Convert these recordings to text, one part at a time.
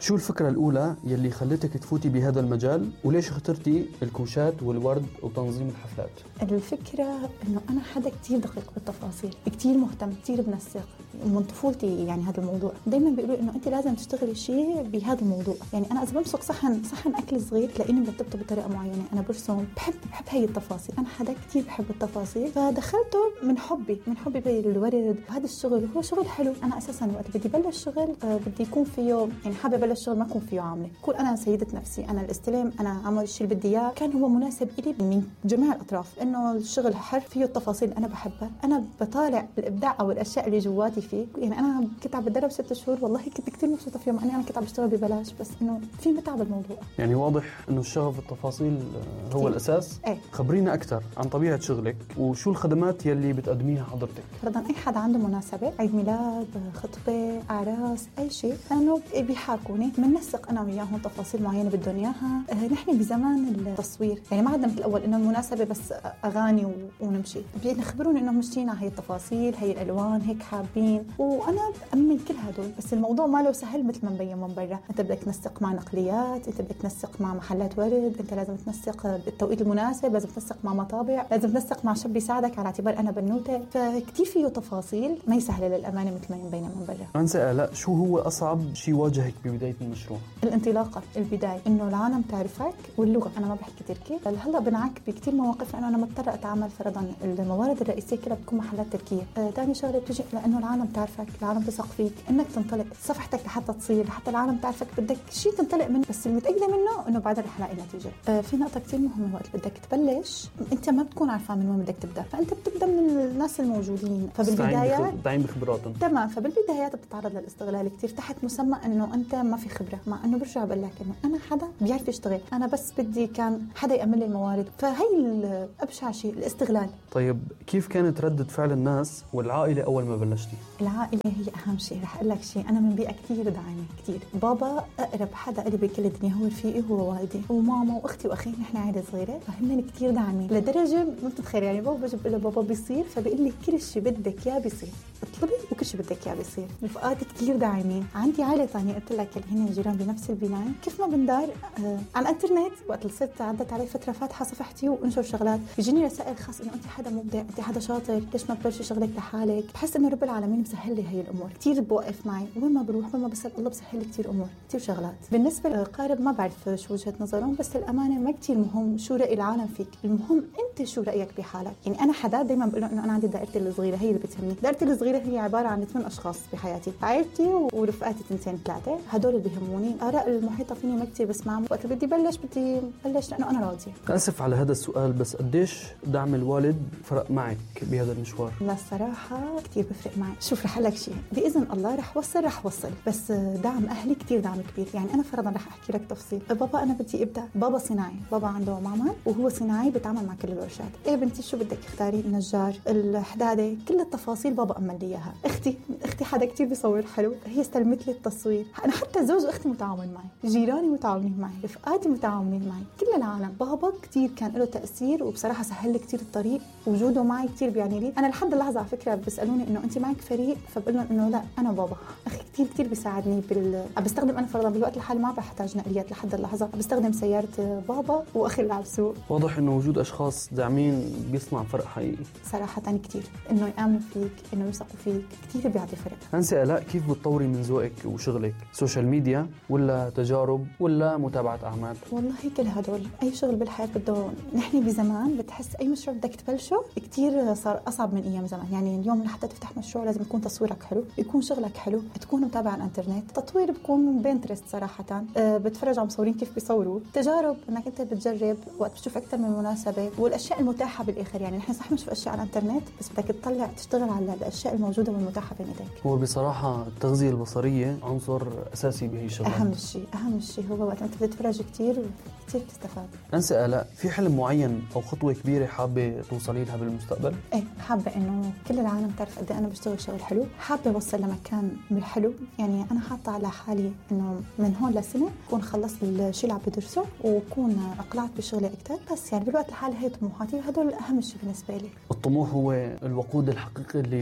شو الفكرة الأولى يلي خلتك تفوتي بهذا المجال، وليش اخترتي الكوشات والورد وتنظيم الحفلات؟ الفكرة إنه أنا حدا كتير دقيق بالتفاصيل، كتير مهتم، كتير بنسق من طفولتي. يعني هذا الموضوع دايما بيقولوا إنه أنت لازم تشتغلي شيء بهذا الموضوع. يعني أنا إذا بمسك صحن أكل صغير تلاقيني مرتبته بطريقة معينة. أنا برسم، بحب هاي التفاصيل. أنا حدا كتير بحب التفاصيل، فدخلته من حبي بالورد. وهذا الشغل هو شغل حلو. أنا أساسا وقت بدي بلش شغل بدي يكون فيه، يعني حابة بلش شغل ما يكون فيه عاملة، كون أنا سيدة نفسي، أنا الاستلام، أنا أعمل الشيء اللي بدي إياه. كان هو مناسب إلي من جميع الأطراف، إنه الشغل حر فيه التفاصيل أنا بحبها. أنا بطالع الإبداع أو الأشياء اللي جواتي فيه. يعني أنا كنت عم بتدرب 6 شهور، والله كنت كتير مبسوطة فيهم، مع إني أنا كنت عم بشتغل ببلاش، بس إنه في متعة بالموضوع. يعني واضح إنه الشغف التفاصيل هو كتير الأساس. ايه. خبرينا أكثر عن طبيعة شغلك وشو الخدمات يلي بتقدميها حضرتك. فرضاً أي حدا عنده مناسبة، عيد ميلاد، خطبة، أعراس، أي شيء، أنه بيحاكوني بننسق أنا وياهم تفاصيل معينة بدهم إياها. نحن بزمان التصوير، يعني ما عندنا مثل الأول إنه المناسبة بس أغاني ونمشي. بيخبروني إنه مشتين على هي التفاصيل، هي الألوان، هيك حابين، وأنا بأمن كل هدول. بس الموضوع ما له سهل مثل ما مبين من برا. أنت بدك تنسق مع نقليات، أنت بدك تنسق مع محلات ورد، أنت لازم تنسق بالتوقيت المناسب، لازم تنسق مع مطابع، لازم تنسق مع شاب يساعدك على اعتبار أنا بنوتة. فكتير فيه تفاصيل ما يسهل للأمانة مثل ما يبين من برا. أنسة آلاء، شو هو أصعب شيء واجهك ببداية المشروع؟ الانطلاقة، البداية، إنه العالم تعرفك، واللغة. أنا ما بحكي تركي، هلا بنعك بكتير مواقف لأنه أنا مضطرة أتعامل. فرضاً الموارد الرئيسية كلها بتكون محلات تركية. تاني شغلة بتجي لأنه العالم تعرفك، العالم تثق فيك، إنك تنطلق صفحتك لحتى تصير، لحتى العالم تعرفك بدك شيء تنطلق منه. بس المتأكدة منه إنه بعدها رح لاقي نتيجة. في نقطة كتير مهمة، وقت بدك تبلش أنت ما بتكون عارفة من وين بدك تبدأ، فأنت بتبدأ من الناس الموجودين. فبالبدايات داعين بخبراتهم. تمام. فبالبدايات بتتعرض للاستغلال كتير تحت مسمى إنه أنت ما في خبرة، مع إنه برجع بقول لك إنه أنا حدا بيعرف يشتغل، أنا بس بدي كان حدا يأمن لي الموارد. فهي أبشع شيء الاستغلال. طيب كيف كانت ردة فعل الناس والعائلة أول ما بلشتي؟ العائلة هي أهم شيء. رح أقول لك شيء، أنا من بيئة كتير داعمة كتير. بابا أقرب حدا لي بكل الدنيا، هو رفيقي، هو والدي، وماما وأختي وأخي. نحن عائلة صغيرة، فهمني كتير داعمين لدرجة ما بتتخيل. يعني بابا بجيب له بابا بيصير، فبيقول لي كل شيء بدك إياه بيصير، اطلبي وكل شيء بدك إياه بيصير. رفقاتي كتير داعمين. عندي عائلة ثانية قلت لك اللي هن جيران بنفس البناية، كيف ما بندار على الانترنت. وقت صرت عدت علي فترة فاتحة صفحتي وانشر شغلات، بيجيني رسائل خاص انه انت حدا مبدع، انت حدا شاطر، ليش ما بتبلشي شغلك لحالك. بحس انه رب العالمين مسهل لي هي الامور. كتير بوقف معي وين ما بروح، وين ما بسال الله بسهل لي كتير امور، كتير شغلات. بالنسبة للقارب ما بعرف شو وجهة نظرهم، بس الامانة ما كتير مهم شو رأي العالم فيك، المهم انت شو رأيك بحالك. يعني انا حدا دايما بقول انه انا عندي دائرتي الصغيرة هي اللي بتهمني. دائرتي الصغيرة هي عبارة عن 8 اشخاص بحياتي، عائلتي ورفقاتي 2 3، هدول اللي بيهموني. آراء المحيطة فيني ما كتير بسمعهم. وقت بدي بلش لأنه أنا راضية. آسف على هذا السؤال، بس قديش دعم الوالد فرق معك بهذا المشوار؟ لا الصراحة كتير بفرق معي. شوف رح لك شيء، بإذن الله رح وصل، بس دعم أهلي كتير دعم كبير. يعني أنا فرضا رح أحكي لك تفصيل. بابا أنا بدي أبدأ، بابا صناعي، بابا عنده معمل وهو صناعي بتعامل مع كل الورشات. إيه بنتي شو بدك اختاري، النجار، الحدادة، كل التفاصيل بابا أمن لي إياها. أختي حدا كتير بيصور حلو، هي استلمت لي التصوير. أنا حتى زوج أختي متعاون معي، جيراني متعاونين معي، رفقاتي متعاونين معي، كل العالم. بابا كتير كان له تأثير، وبصراحة سهل لي كتير الطريق. وجوده معي كتير بيعني لي. أنا لحد اللحظة على فكرة بيسألوني إنه أنت معك فريق، فبقول لهم إنه لا، أنا بابا. أخي كتير بيساعدني بستخدم. أنا فرضا بالوقت الحالي ما بحتاج نقليات لحد اللحظة، بستخدم سيارة بابا وأخي اللي على السوق. واضح إنه وجود أشخاص داعمين بيصنع فرق حقيقي. صراحة كتير إنه يآمنوا فيك، إنه يثقوا فيك، كتير بيعطي فرق. أنسة آلاء، كيف بتطوري من ذوقك وشغلك؟ سوشيال ميديا ولا تجارب ولا متابعة أعمال؟ والله كل هدول. أي شغل بالحياة بده. نحن بزمان بتحس أي مشروع بدك تبلشه كتير صار أصعب من أيام زمان. يعني اليوم لحتى تفتح مشروع لازم يكون تصويرك حلو، يكون شغلك حلو، تكون متابع على الانترنت. تطوير بكون من بنترست صراحة. بتفرج على مصورين كيف بيصوروا. تجارب انك انت بتجرب وقت بتشوف اكثر من مناسبة، والاشياء المتاحة بالاخر. يعني نحن صح مش في اشياء على الانترنت، بس بدك تطلع تشتغل على الاشياء الموجودة والمتاحة بين ايديك. هو بصراحة التغذية البصرية عنصر اساسي بهي الشغلة. اهم شيء هو وقت انت بتتفرج كتير بتستفاد. أنسة آلاء، في حلم معين او خطوة كبيرة حابة توصلي لها بالمستقبل؟ ايه، حابة انه كل العالم تعرف قد انا بشتغل شغل حلو. حابة اوصل لمكان بالحلو. يعني انا حاطة على حالي انه من هون لسنة اكون خلصت الشيء اللي عم بدرسه، واكون اقلعت بشغلي اكثر. بس يعني بالوقت الحالي هي طموحاتي، وهدول اهم شيء بالنسبة لي. الطموح هو الوقود الحقيقي اللي بتلاقيه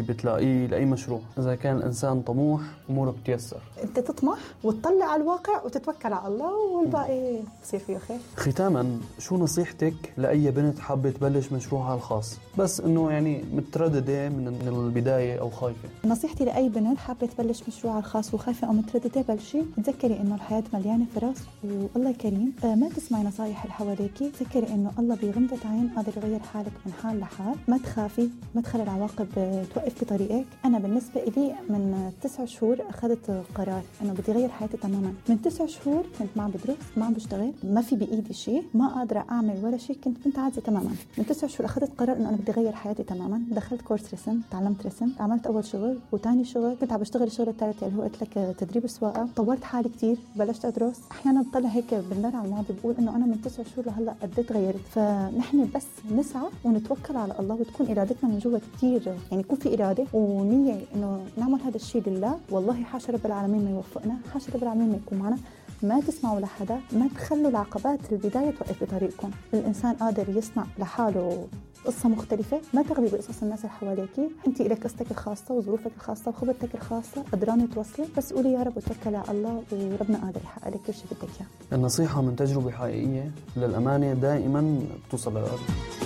لأي مشروع. إذا كان الإنسان طموح أموره بتيسر. أنت تطمح وتطلع على الواقع وتتوكل على الله والباقي بصير فيه خير. ختاما، شو نصيحتك لأي بنت حابة تبلش مشروعها الخاص بس إنه يعني مترددة من البداية أو خايفة؟ نصيحتي لأي بنت حابة تبلش مشروعها الخاص وخايفة أو مترددة، بلشي. تذكري إنه الحياة مليانة فرص والله كريم. ما تسمعي نصايح اللي حواليكي. تذكري إنه الله بغمضة عين قادر يغير حالك من حال لحال. ما تخافي، ما تخلي العواقب توقف بطريقك. أنا بالنسبة إلي من 9 شهور أخذت قرار إنه بدي أغير حياتي تماما. من 9 شهور كنت ما بدرس، ما بشتغل، ما في بإيدي شيء، ما قادرة أعمل ولا شيء، كنت بنت عادية تماما. من 9 شهور أخذت قرار إنه أنا بدي أغير حياتي تماما. دخلت كورس رسم، تعلمت رسم، عملت أول شغل وتاني شغل، كنت عم بشتغل الشغل الثالث اللي هو قلت لك تدريب السواقة. طورت حالي كتير، بلشت أدرس. أحيانا بطلع هيك بندر على الماضي بقول إنه أنا من 9 شهور لهلا قد تغيرت. فنحن بس نسعى ونتوكل على الله وتكون إرادتنا من جوا كتير، يعني يكون في إرادة ونية إنه نعمل هذا الشيء لله. والله حاشا رب العالمين ما يوفقنا، حاشا رب العالمين ما يكون معنا. ما تسمعوا لحدا، ما تخلوا العقبات البداية توقف بطريقكم. الإنسان قادر يصنع لحاله قصة مختلفة. ما تغلي بقصص الناس اللي حواليكي. انت لك قصتك الخاصة وظروفك الخاصة وخبرتك الخاصة، قدرانة توصلي. بس قولي يا رب وتوكلي على الله وربنا قادر يحقق لك كل شيء بدك اياه. النصيحة من تجربة حقيقية للأمانة دائما بتوصل للقلب.